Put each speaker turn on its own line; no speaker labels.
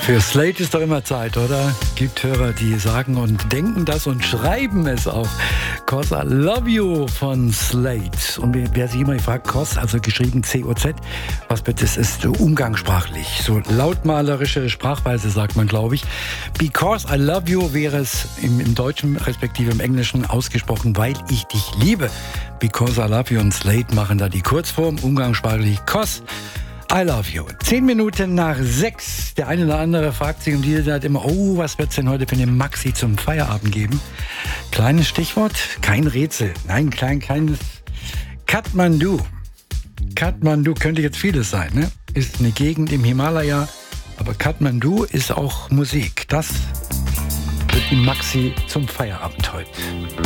Für Slate ist doch immer Zeit, oder? Gibt Hörer, die sagen und denken das und schreiben es auch. Cause I Love You von Slate. Und wer sich immer fragt, Cause, also geschrieben C-O-Z, was bitte ist umgangssprachlich. So lautmalerische Sprachweise sagt man, glaube ich. Because I Love You wäre es im Deutschen respektive im Englischen ausgesprochen, weil ich dich liebe. Because I Love You und Slate machen da die Kurzform, umgangssprachlich Cause I love you. 10 Minuten nach 6. Der eine oder andere fragt sich um diese Zeit immer, oh, was wird es denn heute für eine Maxi zum Feierabend geben? Kleines Stichwort, kein Rätsel. Nein, kleines Kathmandu. Kathmandu könnte jetzt vieles sein, ne? Ist eine Gegend im Himalaya, aber Kathmandu ist auch Musik. Das wird die Maxi zum Feierabend heute.